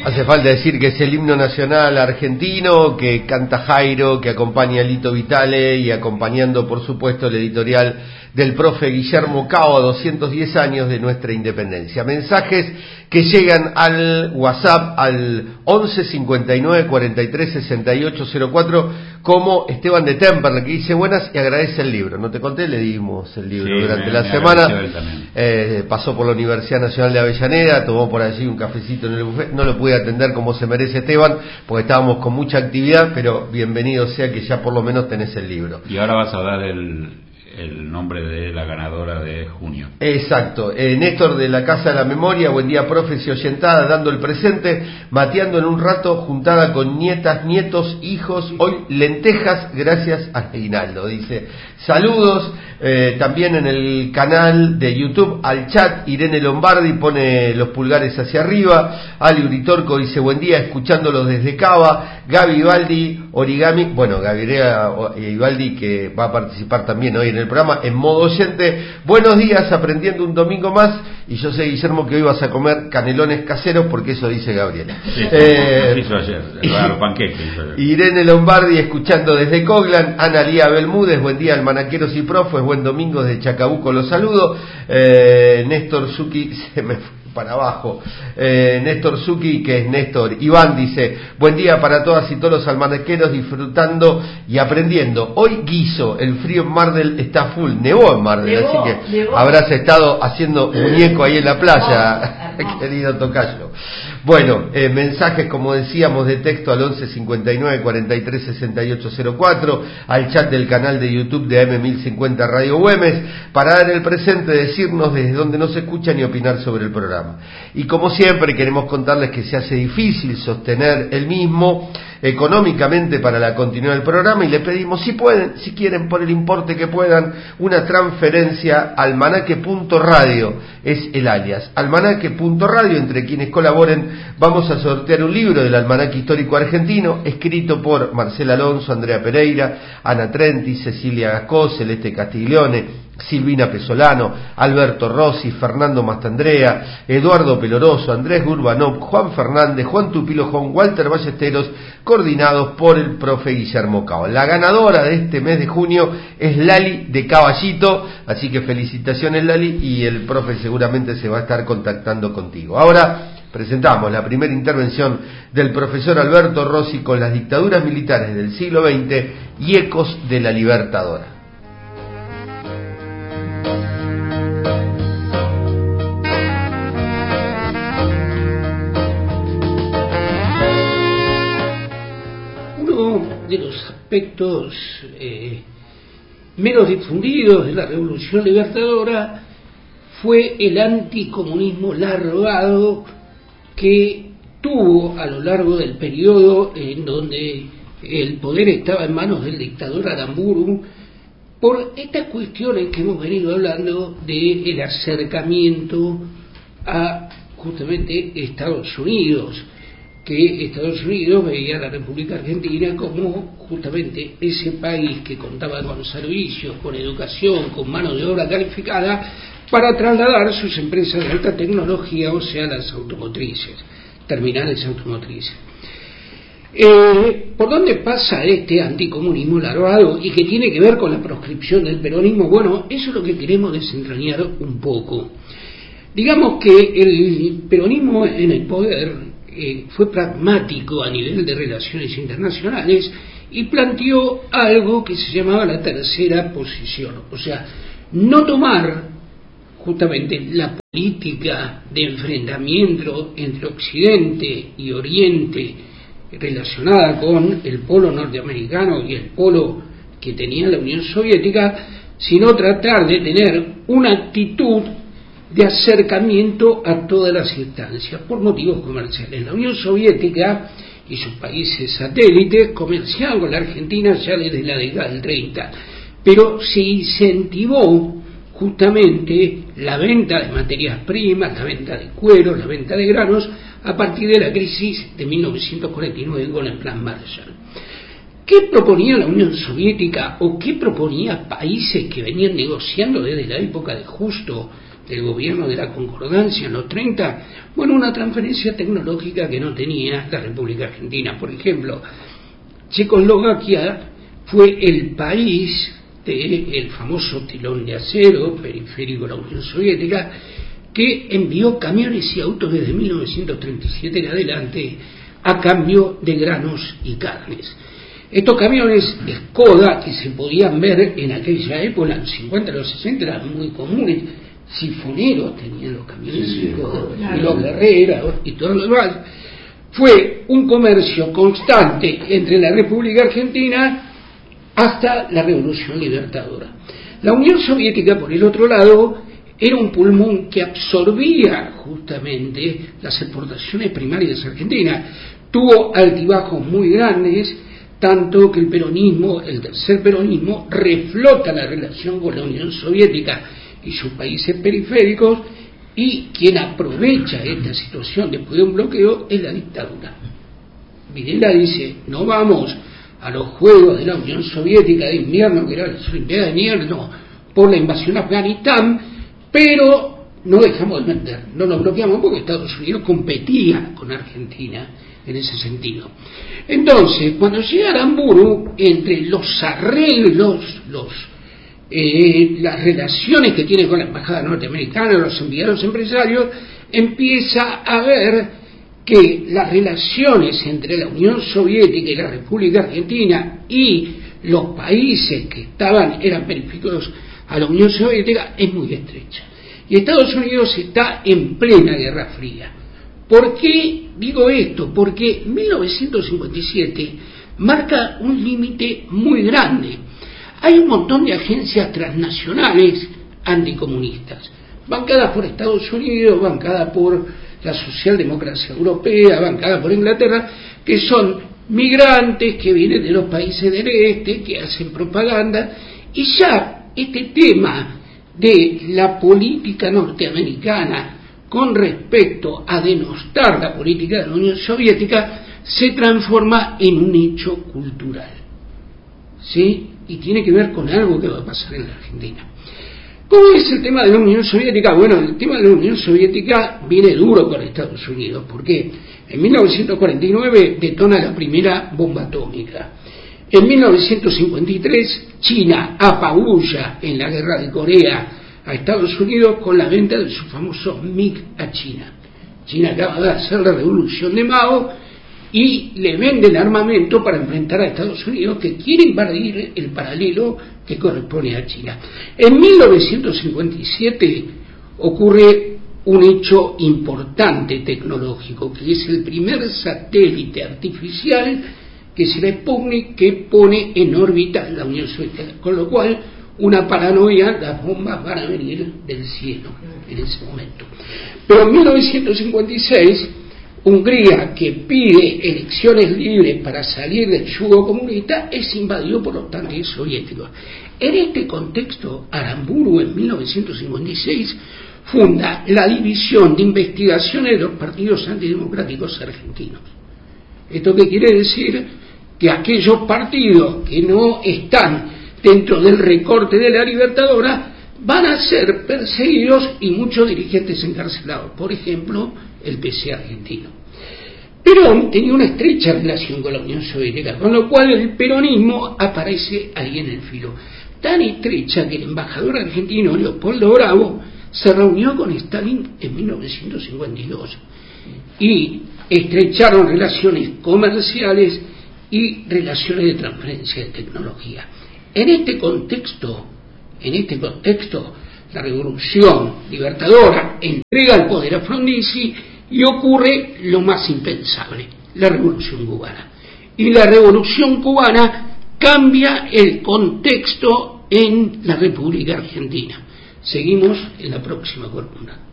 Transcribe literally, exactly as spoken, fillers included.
Hace falta decir que es el himno nacional argentino, que canta Jairo, que acompaña a Lito Vitale y acompañando, por supuesto, el editorial del profe Guillermo Cao a doscientos diez años de nuestra independencia. Mensajes que llegan al WhatsApp al once cincuenta y nueve cuarenta y tres sesenta y ocho cero cuatro, como Esteban de Temperley, que dice buenas y agradece el libro. No te conté, le dimos el libro sí, durante me, la me semana. Eh, pasó por la Universidad Nacional de Avellaneda, tomó por allí un cafecito en el buffet. No lo pude atender como se merece Esteban, porque estábamos con mucha actividad, pero bienvenido sea que ya por lo menos tenés el libro. Y ahora vas a dar el... el nombre de la ganadora de junio. Exacto, eh, Néstor de la Casa de la Memoria, buen día profe y oyentada, dando el presente, mateando en un rato, juntada con nietas, nietos, hijos, hoy lentejas, gracias a Reinaldo, dice, saludos, eh, también en el canal de YouTube, al chat, Irene Lombardi pone los pulgares hacia arriba, Ali Uritorco dice, buen día, escuchándolos desde Cava, Gaby Ibaldi, Origami, bueno, Gabriela Ibaldi que va a participar también hoy en el programa en modo oyente. Buenos días, aprendiendo un domingo más. Y yo sé, Guillermo, que hoy vas a comer canelones caseros porque eso dice Gabriela. Sí, eh, hizo ayer, el panqueque hizo ayer. Irene Lombardi escuchando desde Coglan. Ana Lía Belmúdez, buen día, almanaqueros y profes, buen domingo desde Chacabuco, los saludo. Eh, Néstor Zucchi, se me fue para abajo, eh, Néstor Zucchi, que es Néstor Iván, dice, buen día para todas y todos los almanaqueros, disfrutando y aprendiendo. Hoy guiso, el frío en Mardel está full, nevó en Mardel, nevó, así que nevó. Habrás estado haciendo muñeco ahí en la playa, oh, querido tocayo. Bueno, eh, mensajes, como decíamos, de texto al once cincuenta y nueve cuarenta y tres sesenta y ocho cero cuatro, al chat del canal de YouTube de A M mil cincuenta Radio Güemes, para dar el presente, decirnos desde dónde nos escuchan y opinar sobre el programa. Y como siempre queremos contarles que se hace difícil sostener el mismo económicamente para la continuidad del programa y le pedimos, si pueden, si quieren, por el importe que puedan, una transferencia a almanaque punto radio, es el alias, almanaque punto radio, entre quienes colaboren vamos a sortear un libro del almanaque histórico argentino, escrito por Marcela Alonso, Andrea Pereira, Ana Trenti, Cecilia Gascó, Celeste Castiglione, Silvina Pesolano, Alberto Rossi, Fernando Mastandrea, Eduardo Peloroso, Andrés Gurbanov, Juan Fernández, Juan Tupilojón, Walter Ballesteros, coordinados por el profe Guillermo Cao. La ganadora de este mes de junio es Lali de Caballito, así que felicitaciones Lali, y el profe seguramente se va a estar contactando contigo. Ahora presentamos la primera intervención del profesor Alberto Rossi con las dictaduras militares del siglo veinte y ecos de la Libertadora. De los aspectos eh, menos difundidos de la Revolución Libertadora fue el anticomunismo larvado que tuvo a lo largo del periodo en donde el poder estaba en manos del dictador Aramburu, por estas cuestiones que hemos venido hablando del acercamiento a justamente Estados Unidos, que Estados Unidos veía a la República Argentina como justamente ese país que contaba con servicios, con educación, con mano de obra calificada para trasladar sus empresas de alta tecnología, o sea, las automotrices, terminales automotrices. Eh, ¿Por dónde pasa este anticomunismo larvado y que tiene que ver con la proscripción del peronismo? Bueno, eso es lo que queremos desentrañar un poco. Digamos que el peronismo en el poder Eh, fue pragmático a nivel de relaciones internacionales y planteó algo que se llamaba la tercera posición, o sea, no tomar justamente la política de enfrentamiento entre Occidente y Oriente relacionada con el polo norteamericano y el polo que tenía la Unión Soviética, sino tratar de tener una actitud de acercamiento a todas las instancias por motivos comerciales. La Unión Soviética y sus países satélites comerciaban con la Argentina ya desde la década del treinta, pero se incentivó justamente la venta de materias primas, la venta de cueros, la venta de granos a partir de la crisis de mil novecientos cuarenta y nueve con el Plan Marshall. ¿Qué proponía la Unión Soviética o qué proponía países que venían negociando desde la época de Justo, del gobierno de la Concordancia en los treinta, bueno, una transferencia tecnológica que no tenía la República Argentina. Por ejemplo, Checoslovaquia fue el país del famoso telón de acero periférico de la Unión Soviética, que envió camiones y autos desde mil novecientos treinta y siete en adelante a cambio de granos y carnes. Estos camiones Skoda, que se podían ver en aquella época, en los cincuenta y los sesenta, eran muy comunes. Sifoneros tenían los camiones sí, sí, Skoda, claro. Y los guerreros y todo lo demás. Fue un comercio constante entre la República Argentina hasta la Revolución Libertadora. La Unión Soviética, por el otro lado, era un pulmón que absorbía justamente las exportaciones primarias argentinas. Tuvo altibajos muy grandes, tanto que el peronismo, el tercer peronismo, reflota la relación con la Unión Soviética y sus países periféricos, y quien aprovecha esta situación después de un bloqueo es la dictadura. Videla dice, no vamos a los Juegos de la Unión Soviética de invierno, que era la Olimpiada de invierno, por la invasión a Afganistán, pero no dejamos de vender, no lo bloqueamos porque Estados Unidos competía con Argentina en ese sentido. Entonces, cuando llega Aramburu, entre los arreglos, los, eh, las relaciones que tiene con la embajada norteamericana, los enviados empresarios, empieza a ver que las relaciones entre la Unión Soviética y la República Argentina y los países que estaban eran periféricos a la Unión Soviética es muy estrecha. Y Estados Unidos está en plena Guerra Fría. ¿Por qué digo esto? Porque mil novecientos cincuenta y siete marca un límite muy grande. Hay un montón de agencias transnacionales anticomunistas, bancadas por Estados Unidos, bancadas por la socialdemocracia europea, bancada por Inglaterra, que son migrantes que vienen de los países del este, que hacen propaganda, y ya este tema de la política norteamericana con respecto a denostar la política de la Unión Soviética se transforma en un hecho cultural, ¿sí? Y tiene que ver con algo que va a pasar en la Argentina. ¿Cómo es el tema de la Unión Soviética? Bueno, el tema de la Unión Soviética viene duro con Estados Unidos, porque en mil novecientos cuarenta y nueve detona la primera bomba atómica. En mil novecientos cincuenta y tres, China apabulla en la guerra de Corea a Estados Unidos con la venta de su famoso MiG a China. China acaba de hacer la revolución de Mao y le venden armamento para enfrentar a Estados Unidos, que quiere invadir el paralelo que corresponde a China. En mil novecientos cincuenta y siete ocurre un hecho importante tecnológico, que es el primer satélite artificial, que será Sputnik, que pone en órbita la Unión Soviética, con lo cual una paranoia, las bombas van a venir del cielo en ese momento. Pero en mil novecientos cincuenta y seis, Hungría, que pide elecciones libres para salir del yugo comunista, es invadido por los tanques soviéticos. En este contexto, Aramburu en mil novecientos cincuenta y seis funda la División de Investigaciones de los Partidos Antidemocráticos Argentinos. ¿Esto qué quiere decir? Que aquellos partidos que no están dentro del recorte de la Libertadora van a ser perseguidos y muchos dirigentes encarcelados. Por ejemplo, el P C argentino. Perón tenía una estrecha relación con la Unión Soviética, con lo cual el peronismo aparece ahí en el filo. Tan estrecha que el embajador argentino Leopoldo Bravo se reunió con Stalin en mil novecientos cincuenta y dos y estrecharon relaciones comerciales y relaciones de transferencia de tecnología. En este contexto, en este contexto, la Revolución Libertadora entrega el poder a Frondizi y ocurre lo más impensable, la Revolución Cubana. Y la Revolución Cubana cambia el contexto en la República Argentina. Seguimos en la próxima columna.